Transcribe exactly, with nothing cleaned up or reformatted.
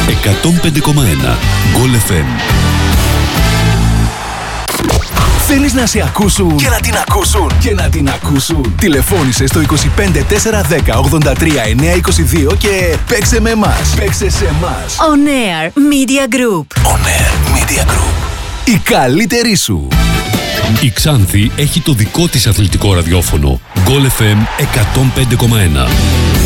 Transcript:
εκατόν πέντε κόμμα ένα Γκολ εφ εμ. Θέλεις να σε ακούσουν και να την ακούσουν και να την ακούσουν. Τηλεφώνησε στο είκοσι πέντε τετρακόσια δέκα ογδόντα τρία εννιακόσια είκοσι δύο και παίξε με εμάς. Παίξε σε εμάς. On Air Media Group. On Air Media Group. Η καλύτερη σου. Η Ξάνθη έχει το δικό της αθλητικό ραδιόφωνο. Γκολ εφ εμ εκατόν πέντε κόμμα ένα.